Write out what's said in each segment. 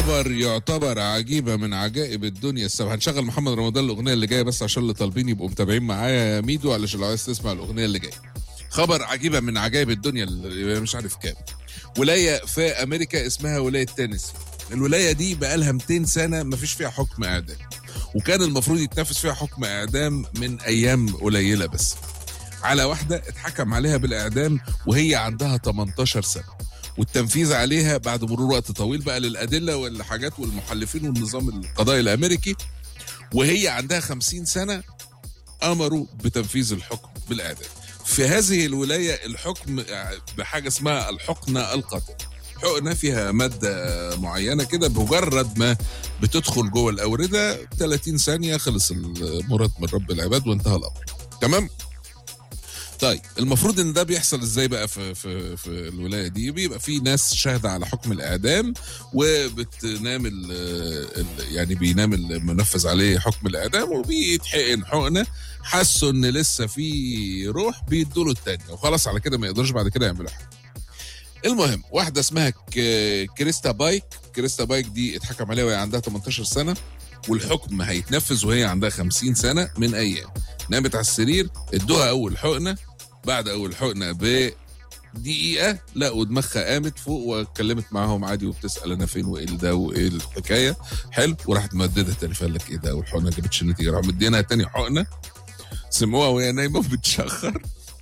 خبر يعتبر عجيبة من عجائب الدنيا السبعة. هنشغل محمد رمضان الأغنية اللي جاية بس عشان اللي طالبين يبقوا متابعين معايا يا ميدو، علشان لو عايز تسمع الأغنية اللي جاية. خبر عجيبة من عجائب الدنيا اللي مش عارف كام. ولاية في أمريكا اسمها ولاية تينيسي. الولاية دي بقالها 200 سنة مفيش فيها حكم إعدام، وكان المفروض يتنفذ فيها حكم إعدام من أيام قليلة بس على واحدة اتحكم عليها بالإعدام وهي عندها 18 سنة، والتنفيذ عليها بعد مرور وقت طويل بقى للأدلة والحاجات والمحلفين والنظام القضائي الأمريكي، وهي عندها 50 سنة أمروا بتنفيذ الحكم بالإعدام. في هذه الولاية الحكم بحاجة اسمها الحقنة القاتلة. حقنة فيها مادة معينة كده، بمجرد ما بتدخل جوه الأوردة 30 ثانية خلص المراد من رب العباد وانتهى الأمر. تمام؟ طيب المفروض ان ده بيحصل ازاي بقى في الولايه دي؟ بيبقى في ناس شاهده على حكم الاعدام وبتنام يعني بينام المنفذ عليه حكم الاعدام وبيتحقن حقنه، حسوا ان لسه في روح بيدوا له الثانيه وخلاص، على كده ما يقدرش بعد كده يعملوا حاجه. المهم واحده اسمها كريستا بايك دي اتحكم عليها وهي عندها 18 سنه، والحكم هيتنفذ وهي عندها 50 سنه من ايام. نامت على السرير، ادوها اول حقنه، بعد اول حقنه بدقيقه لقوا دماغها قامت فوق واتكلمت معاهم عادي وبتسال انا فين وايه ده وايه الحكايه. حلو. وراحت مددها تاني، فقال لك ايه ده والحقنه ما جابتش نتيجه، راحوا مدينها تاني حقنه، سموها وهي نايمه بتشخر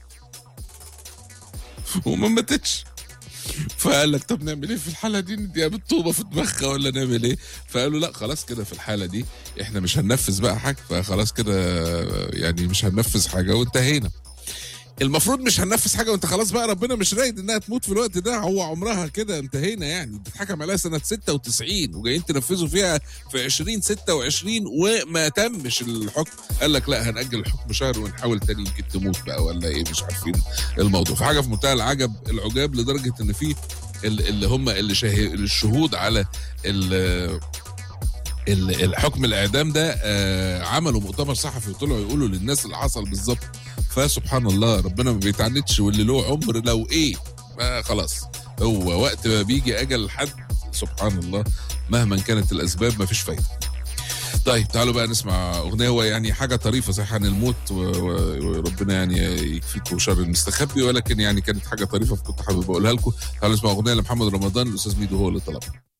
وما ماتتش. فقال لك طب نعمل ايه في الحاله دي؟ نديها بالطوبه في دماغها ولا نعمل ايه؟ فقالوا لا خلاص كده في الحاله دي احنا مش هننفذ بقى حاجه، فخلاص كده يعني مش هننفذ حاجه وانتهينا. المفروض مش هننفذ حاجه وانت خلاص بقى ربنا مش رايد انها تموت في الوقت ده، هو عمرها كده انتهينا يعني. بتتحكم عليها سنه 96 وجايين تنفذوا فيها في 2026 وما تمش الحكم. قال لك لا هنأجل الحكم شهر ونحاول تاني يمكن تموت بقى ولا ايه، مش عارفين الموضوع. في حاجه في منتهى العجاب لدرجه ان في اللي هم الشهود على الحكم الاعدام ده عملوا مؤتمر صحفي وطلعوا يقولوا للناس اللي حصل بالظبط. فسبحان الله ربنا ما بيتعنتش، واللي له عمر لو ايه خلاص هو وقت ما بيجي اجل حد سبحان الله مهما كانت الاسباب ما فيش فايده. طيب تعالوا بقى نسمع اغنيه، هو يعني حاجه طريفه صحيح عن الموت وربنا يعني يكفيكم شر المستخبي، ولكن يعني كانت حاجه طريفه فكنت حابب اقولها لكم. تعالوا نسمع اغنيه لمحمد رمضان، الاستاذ ميدو هو اللي طلبها.